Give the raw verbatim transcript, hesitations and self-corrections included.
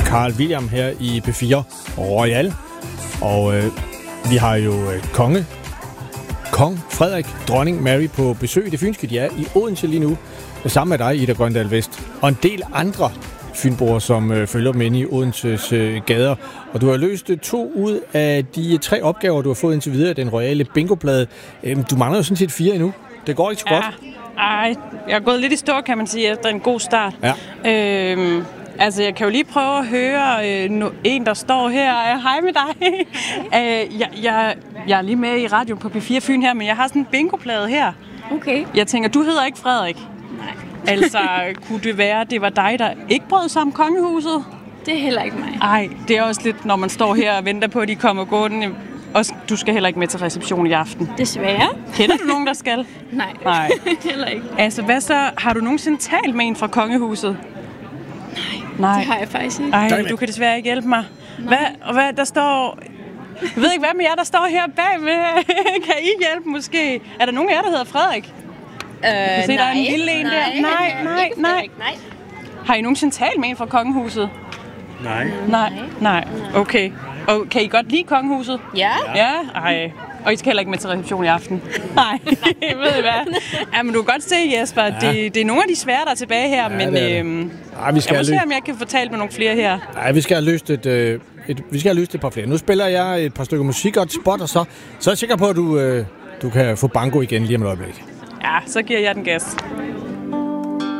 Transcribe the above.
Carl William her i P fire Royal. Og øh, vi har jo øh, konge, kong Frederik, dronning Mary på besøg i det fynske. De er i Odense lige nu, sammen med dig, Ida Grøndal Vest, og en del andre fynboer, som øh, følger dem inde i Odenses øh, gader. Og du har løst øh, to ud af de tre opgaver, du har fået indtil videre, den royale bingoplade. Øh, du mangler jo sådan set fire endnu. Det går ikke så ja. godt. Ej, jeg er gået lidt i stå, kan man sige, efter en god start. Ja. Øhm, altså, jeg kan jo lige prøve at høre øh, no, en, der står her. Hej med dig. øh, jeg, jeg, jeg er lige med i radioen på P fire Fyn her, men jeg har sådan en bingoplade her. Okay. Jeg tænker, du hedder ikke Frederik. Nej. Altså, kunne det være, at det var dig, der ikke brød sammen kongehuset? Det er heller ikke mig. Ej, det er også lidt, når man står her og venter på, at de kommer gående. Og du skal heller ikke med til reception i aften. Desværre. Kender du nogen, der skal? Nej. Nej. Heller ikke. Altså, hvad så? Har du nogensinde talt med en fra kongehuset? Nej. Det har jeg faktisk ikke. Ej, du kan desværre ikke hjælpe mig. Hvad, og hvad, der står... Jeg ved ikke, hvad med jer, der står her bagved? Kan I hjælpe måske? Er der nogen af jer, der hedder Frederik? Øh, kan se, nej. der er en lille en nej. der. Nej, nej, nej. nej. Har I nogensinde talt med en fra kongehuset? Nej. Nej, nej. Okay. Og kan I godt lide kongehuset? Ja. Ja? Ej. Og I skal heller ikke med til reception i aften? Nej. Ved I hvad? Ja, men du kan godt se, Jesper, ja. det, det er nogle af de svære, der er tilbage her, ja, men øhm, Ej, vi skal jeg må lø- se, om jeg kan få talt med nogle flere her. Nej, vi skal have løst et, øh, et, vi skal have løst et par flere. Nu spiller jeg et par stykker musik og et spot, og så, så er jeg sikker på, at du, øh, du kan få banko igen lige om et øjeblik. Ja, så giver jeg den gas.